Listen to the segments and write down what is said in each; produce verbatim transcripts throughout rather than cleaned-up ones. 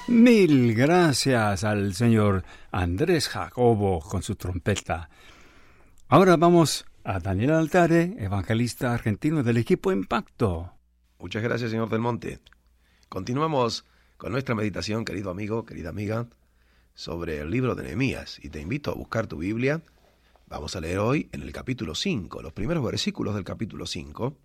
Mil gracias al señor Andrés Jacobo con su trompeta. Ahora vamos a Daniel Altare, evangelista argentino del equipo Impacto. Muchas gracias, señor Del Monte. Continuamos con nuestra meditación, querido amigo, querida amiga, sobre el libro de Nehemías. Y te invito a buscar tu Biblia. Vamos a leer hoy en el capítulo cinco, los primeros versículos del capítulo cinco.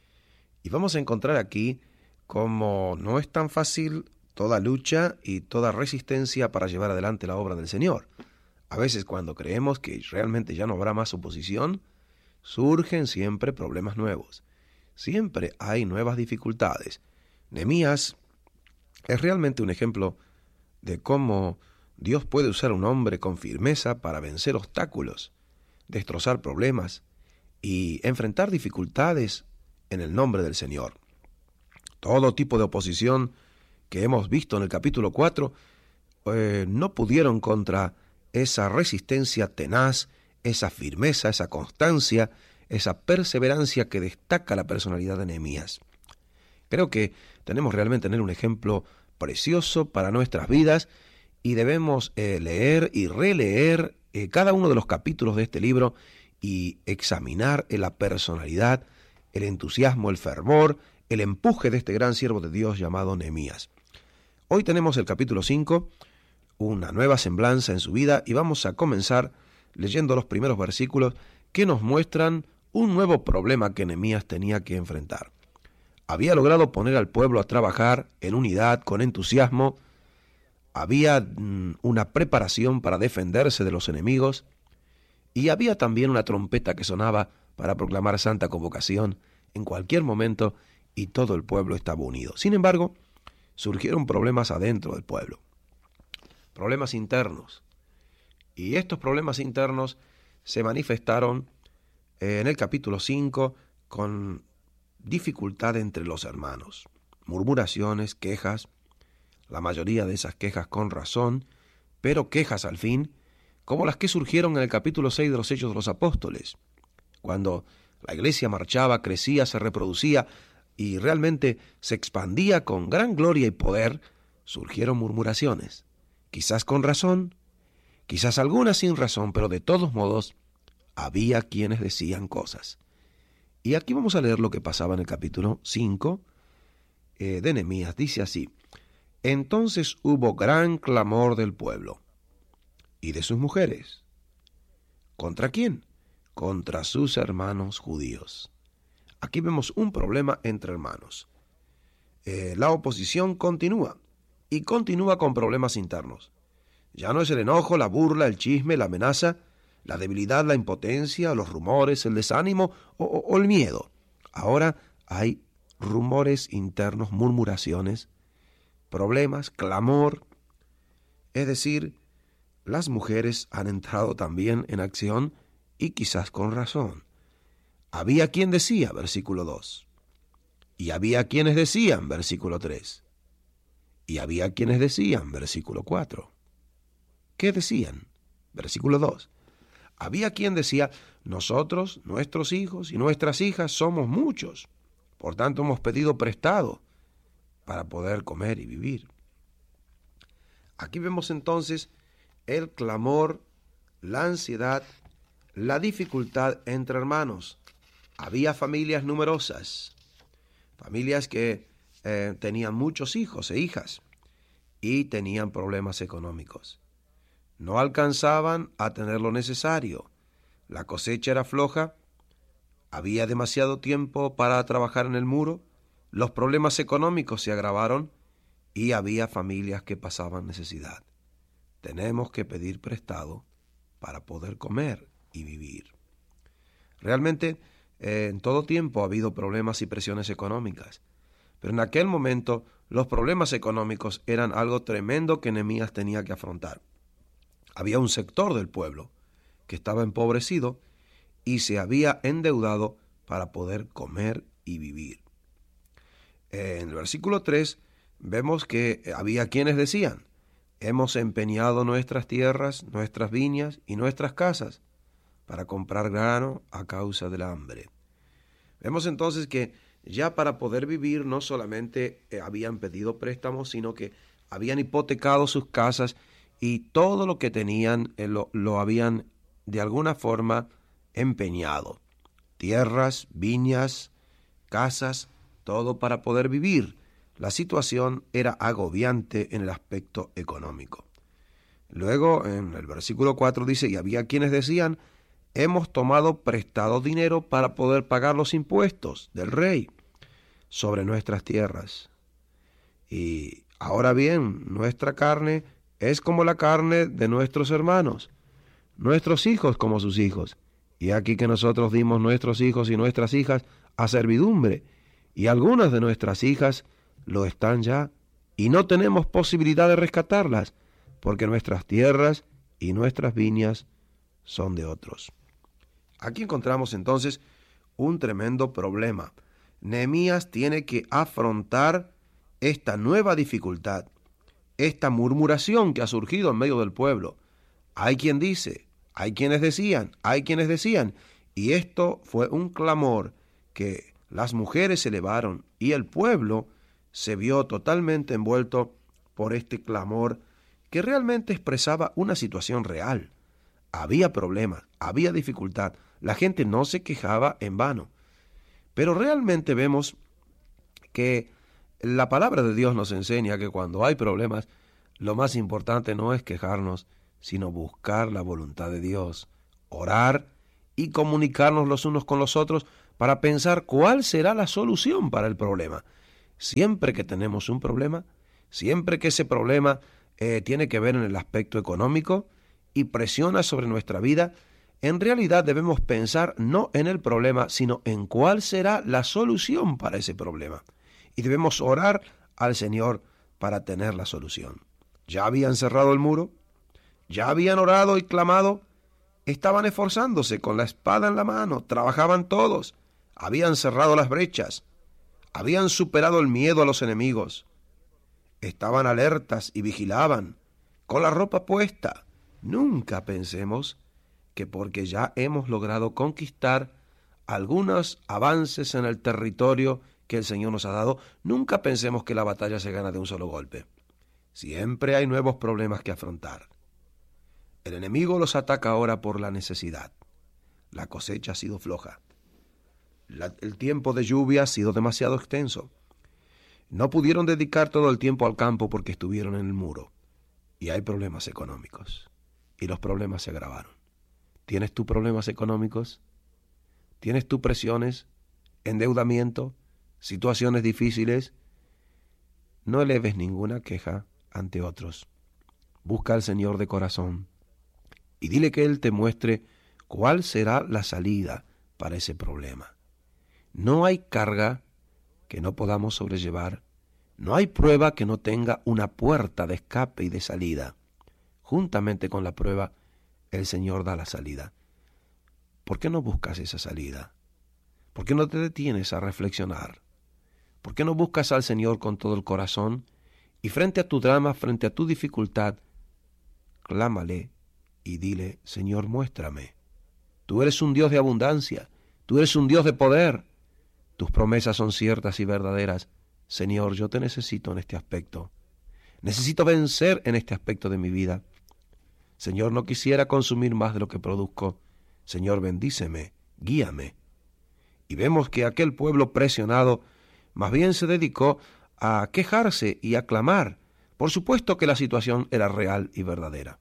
Y vamos a encontrar aquí cómo no es tan fácil toda lucha y toda resistencia para llevar adelante la obra del Señor. A veces cuando creemos que realmente ya no habrá más oposición, surgen siempre problemas nuevos. Siempre hay nuevas dificultades. Nehemías es realmente un ejemplo de cómo Dios puede usar a un hombre con firmeza para vencer obstáculos, destrozar problemas y enfrentar dificultades en el nombre del Señor. Todo tipo de oposición que hemos visto en el capítulo cuatro, eh, no pudieron contra esa resistencia tenaz, esa firmeza, esa constancia, esa perseverancia que destaca la personalidad de Nehemías. Creo que tenemos realmente tener un ejemplo precioso para nuestras vidas y debemos eh, leer y releer eh, cada uno de los capítulos de este libro y examinar eh, la personalidad, el entusiasmo, el fervor, el empuje de este gran siervo de Dios llamado Nehemías. Hoy tenemos el capítulo cinco, una nueva semblanza en su vida, y vamos a comenzar leyendo los primeros versículos que nos muestran un nuevo problema que Nehemías tenía que enfrentar. Había logrado poner al pueblo a trabajar en unidad, con entusiasmo. Había mm, una preparación para defenderse de los enemigos, y había también una trompeta que sonaba para proclamar santa convocación en cualquier momento, y todo el pueblo estaba unido. Sin embargo, surgieron problemas adentro del pueblo, problemas internos, y estos problemas internos se manifestaron en el capítulo cinco con dificultad entre los hermanos, murmuraciones, quejas, la mayoría de esas quejas con razón, pero quejas al fin, como las que surgieron en el capítulo seis de los Hechos de los Apóstoles, cuando la iglesia marchaba, crecía, se reproducía, y realmente se expandía con gran gloria y poder, surgieron murmuraciones, quizás con razón, quizás algunas sin razón, pero de todos modos había quienes decían cosas. Y aquí vamos a leer lo que pasaba en el capítulo cinco eh, de Nehemías. Dice así: entonces hubo gran clamor del pueblo y de sus mujeres. ¿Contra quién? Contra sus hermanos judíos. Aquí vemos un problema entre hermanos. Eh, la oposición continúa, y continúa con problemas internos. Ya no es el enojo, la burla, el chisme, la amenaza, la debilidad, la impotencia, los rumores, el desánimo o, o, o el miedo. Ahora hay rumores internos, murmuraciones, problemas, clamor. Es decir, las mujeres han entrado también en acción, y quizás con razón. Había quien decía, versículo dos, y había quienes decían, versículo tres, y había quienes decían, versículo cuatro. ¿Qué decían? Versículo dos. Había quien decía: nosotros, nuestros hijos y nuestras hijas somos muchos, por tanto hemos pedido prestado para poder comer y vivir. Aquí vemos entonces el clamor, la ansiedad, la dificultad entre hermanos. Había familias numerosas, familias que eh, tenían muchos hijos e hijas y tenían problemas económicos. No alcanzaban a tener lo necesario. La cosecha era floja, había demasiado tiempo para trabajar en el muro, los problemas económicos se agravaron y había familias que pasaban necesidad. Tenemos que pedir prestado para poder comer y vivir. Realmente, Eh, en todo tiempo ha habido problemas y presiones económicas, pero en aquel momento los problemas económicos eran algo tremendo que Nehemías tenía que afrontar. Había un sector del pueblo que estaba empobrecido y se había endeudado para poder comer y vivir. En el versículo tres vemos que había quienes decían: hemos empeñado nuestras tierras, nuestras viñas y nuestras casas para comprar grano a causa del hambre. Vemos entonces que ya para poder vivir no solamente habían pedido préstamos, sino que habían hipotecado sus casas y todo lo que tenían eh, lo, lo habían de alguna forma empeñado. Tierras, viñas, casas, todo para poder vivir. La situación era agobiante en el aspecto económico. Luego, en el versículo cuatro dice, y había quienes decían, hemos tomado prestado dinero para poder pagar los impuestos del rey sobre nuestras tierras. Y ahora bien, nuestra carne es como la carne de nuestros hermanos, nuestros hijos como sus hijos. Y aquí que nosotros dimos nuestros hijos y nuestras hijas a servidumbre, y algunas de nuestras hijas lo están ya, y no tenemos posibilidad de rescatarlas, porque nuestras tierras y nuestras viñas son de otros. Aquí encontramos entonces un tremendo problema. Nehemías tiene que afrontar esta nueva dificultad, esta murmuración que ha surgido en medio del pueblo. Hay quien dice, hay quienes decían, hay quienes decían, y esto fue un clamor que las mujeres elevaron y el pueblo se vio totalmente envuelto por este clamor que realmente expresaba una situación real. Había problemas, había dificultad, la gente no se quejaba en vano. Pero realmente vemos que la palabra de Dios nos enseña que cuando hay problemas, lo más importante no es quejarnos, sino buscar la voluntad de Dios, orar y comunicarnos los unos con los otros para pensar cuál será la solución para el problema. Siempre que tenemos un problema, siempre que ese problema eh, tiene que ver en el aspecto económico y presiona sobre nuestra vida, en realidad debemos pensar no en el problema, sino en cuál será la solución para ese problema. Y debemos orar al Señor para tener la solución. Ya habían cerrado el muro, ya habían orado y clamado, estaban esforzándose con la espada en la mano, trabajaban todos, habían cerrado las brechas, habían superado el miedo a los enemigos, estaban alertas y vigilaban, con la ropa puesta. Nunca pensemos que porque ya hemos logrado conquistar algunos avances en el territorio que el Señor nos ha dado, nunca pensemos que la batalla se gana de un solo golpe. Siempre hay nuevos problemas que afrontar. El enemigo los ataca ahora por la necesidad. La cosecha ha sido floja. La, el tiempo de lluvia ha sido demasiado extenso. No pudieron dedicar todo el tiempo al campo porque estuvieron en el muro. Y hay problemas económicos. Y los problemas se agravaron. ¿Tienes tú problemas económicos? ¿Tienes tú presiones, endeudamiento, situaciones difíciles? No eleves ninguna queja ante otros. Busca al Señor de corazón y dile que Él te muestre cuál será la salida para ese problema. No hay carga que no podamos sobrellevar. No hay prueba que no tenga una puerta de escape y de salida. Juntamente con la prueba, el Señor da la salida. ¿Por qué no buscas esa salida? ¿Por qué no te detienes a reflexionar? ¿Por qué no buscas al Señor con todo el corazón? Y frente a tu drama, frente a tu dificultad, clámale y dile, Señor, muéstrame. Tú eres un Dios de abundancia, tú eres un Dios de poder. Tus promesas son ciertas y verdaderas. Señor, yo te necesito en este aspecto. Necesito vencer en este aspecto de mi vida. Señor, no quisiera consumir más de lo que produzco. Señor, bendíceme, guíame. Y vemos que aquel pueblo presionado más bien se dedicó a quejarse y a clamar. Por supuesto que la situación era real y verdadera.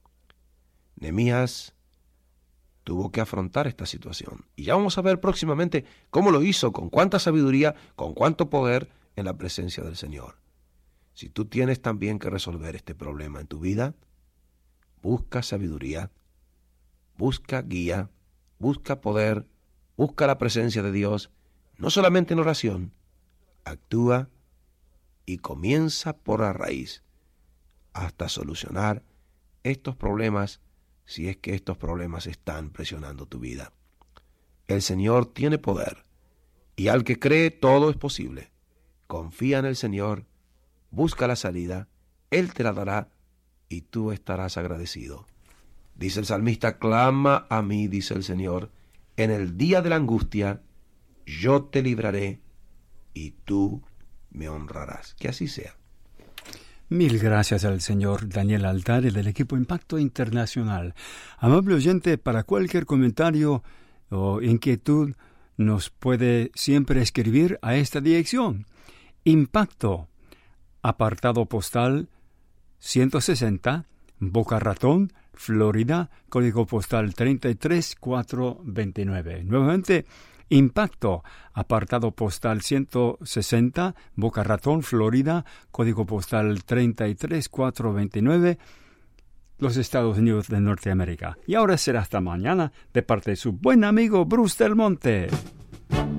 Nehemías tuvo que afrontar esta situación. Y ya vamos a ver próximamente cómo lo hizo, con cuánta sabiduría, con cuánto poder en la presencia del Señor. Si tú tienes también que resolver este problema en tu vida, busca sabiduría, busca guía, busca poder, busca la presencia de Dios, no solamente en oración, actúa y comienza por la raíz hasta solucionar estos problemas si es que estos problemas están presionando tu vida. El Señor tiene poder y al que cree todo es posible. Confía en el Señor, busca la salida, Él te la dará y tú estarás agradecido. Dice el salmista, clama a mí, dice el Señor, en el día de la angustia yo te libraré y tú me honrarás. Que así sea. Mil gracias al señor Daniel Altare del equipo Impacto Internacional. Amable oyente, para cualquier comentario o inquietud nos puede siempre escribir a esta dirección. Impacto, apartado postal ciento sesenta, Boca Ratón, Florida, código postal treinta y tres mil cuatrocientos veintinueve. Nuevamente, Impacto, apartado postal ciento sesenta, Boca Ratón, Florida, código postal treinta y tres mil cuatrocientos veintinueve, los Estados Unidos de Norteamérica. Y ahora será hasta mañana de parte de su buen amigo Bruce Del Monte.